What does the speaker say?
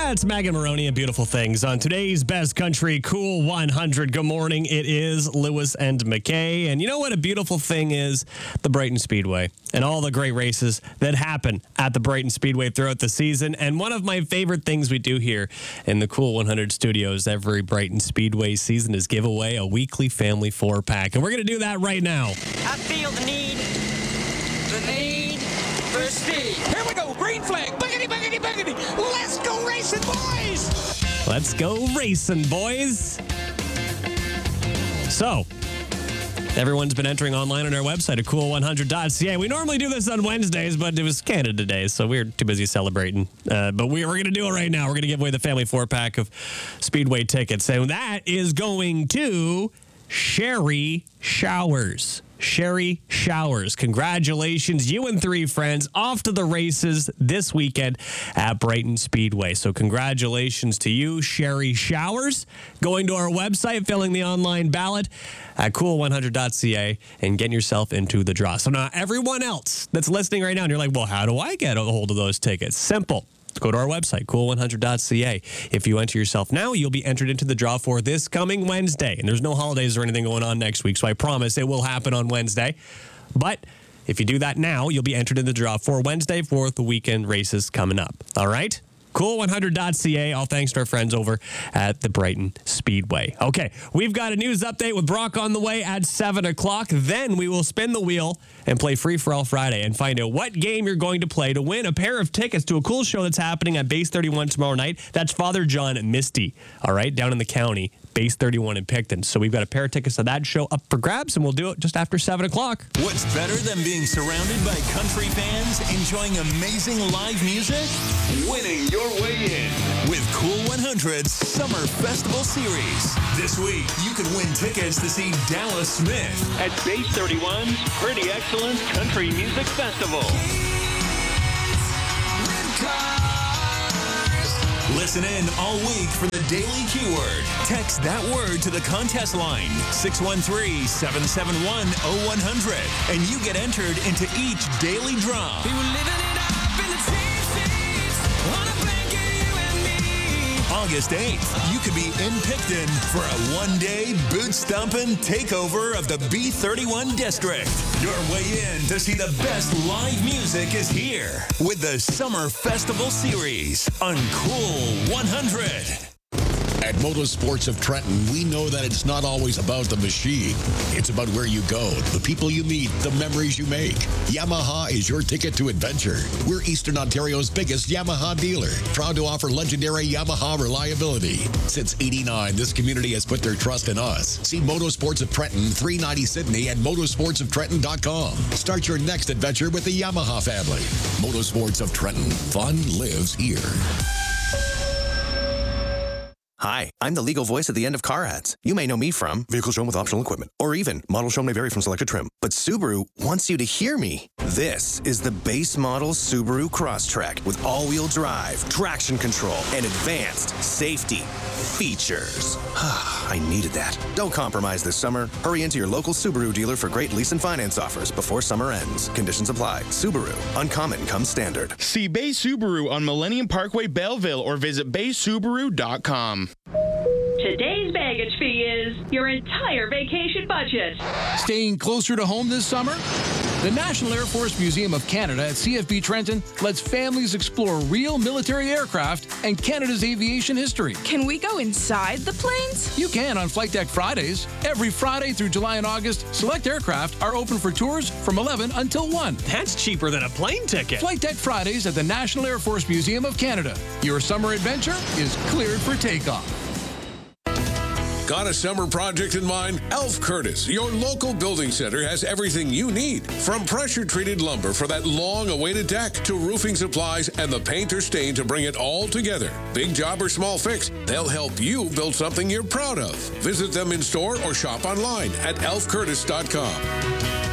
It's Megan Maroney and Beautiful Things on today's Best Country Cool 100. Good morning. It is Lewis and McKay. And you know what a beautiful thing is? The Brighton Speedway and all the great races that happen at the Brighton Speedway throughout the season. And one of my favorite things we do here in the Cool 100 studios every Brighton Speedway season is give away a weekly family 4-pack. And we're going to do that right now. I feel the need for speed. Here we go, green flag, boogity, boogity, boogity. Let's go racing, boys. Let's go racing, boys. So, everyone's been entering online on our website at cool100.ca. We normally do this on Wednesdays, but it was Canada Day, so we were too busy celebrating. But we're going to do it right now. We're going to give away the family 4-pack of Speedway tickets. And that is going to Sherry Showers. Sherry Showers. Congratulations, you and 3 friends off to the races this weekend at Brighton Speedway. So congratulations to you, Sherry Showers. Going to our website, filling the online ballot at cool100.ca and getting yourself into the draw. So now everyone else that's listening right now and you're like, well, how do I get a hold of those tickets? Simple. Go to our website, cool100.ca. If you enter yourself now, you'll be entered into the draw for this coming Wednesday. And there's no holidays or anything going on next week, so I promise it will happen on Wednesday. But if you do that now, you'll be entered in the draw for Wednesday for the weekend races coming up. All right? Cool100.ca. All thanks to our friends over at the Brighton Speedway. Okay, we've got a news update with Brock on the way at 7 o'clock. Then we will spin the wheel and play Free For All Friday and find out what game you're going to play to win a pair of tickets to a cool show that's happening at Base 31 tomorrow night. That's Father John Misty, all right, down in the county. Base 31 in Picton. So we've got a pair of tickets to that show up for grabs, and we'll do it just after 7 o'clock. What's better than being surrounded by country fans enjoying amazing live music? Winning your way in with Cool 100's Summer Festival Series. This week, you can win tickets to see Dallas Smith at Base 31's Pretty Excellent Country Music Festival. Listen in all week for the Daily Keyword. Text that word to the contest line, 613-771-0100, and you get entered into each daily draw. We were living it up in the seats on a blanket, you and me. August 8th, you could be in Picton for a one-day boot-stomping takeover of the B31 district. Your way in to see the best live music is here with the Summer Festival Series on Cool 100. At Motorsports of Trenton, we know that it's not always about the machine. It's about where you go, the people you meet, the memories you make. Yamaha is your ticket to adventure. We're Eastern Ontario's biggest Yamaha dealer, proud to offer legendary Yamaha reliability. Since '89, this community has put their trust in us. See Motorsports of Trenton, 390 Sydney at motorsportsoftrenton.com. Start your next adventure with the Yamaha family. Motorsports of Trenton. Fun lives here. Hi, I'm the legal voice at the end of car ads. You may know me from vehicles shown with optional equipment, or even models shown may vary from selected trim. But Subaru wants you to hear me. This is the base model Subaru Crosstrek with all-wheel drive, traction control, and advanced safety features. I needed that. Don't compromise this summer. Hurry into your local Subaru dealer for great lease and finance offers before summer ends. Conditions apply. Subaru. Uncommon comes standard. See Bay Subaru on Millennium Parkway, Belleville, or visit baysubaru.com. Today's baggage fee is your entire vacation budget. Staying closer to home this summer? The National Air Force Museum of Canada at CFB Trenton lets families explore real military aircraft and Canada's aviation history. Can we go inside the planes? You can on Flight Deck Fridays. Every Friday through July and August, select aircraft are open for tours from 11 until 1. That's cheaper than a plane ticket. Flight Deck Fridays at the National Air Force Museum of Canada. Your summer adventure is cleared for takeoff. Got a summer project in mind? Elf Curtis, your local building center, has everything you need. From pressure-treated lumber for that long-awaited deck to roofing supplies and the paint or stain to bring it all together. Big job or small fix, they'll help you build something you're proud of. Visit them in store or shop online at elfcurtis.com.